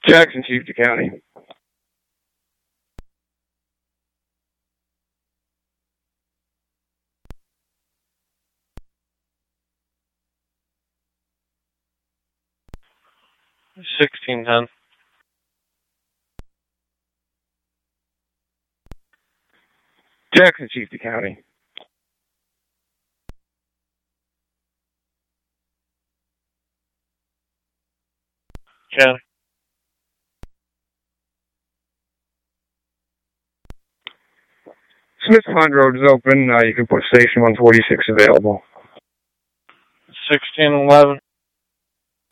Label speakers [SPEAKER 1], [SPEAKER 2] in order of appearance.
[SPEAKER 1] Jackson, Chieftain County.
[SPEAKER 2] $16.10.
[SPEAKER 1] Jackson, Chieftain County.
[SPEAKER 2] County.
[SPEAKER 1] Smith Pond Road is open. You can put station 146 available.
[SPEAKER 2] 1611.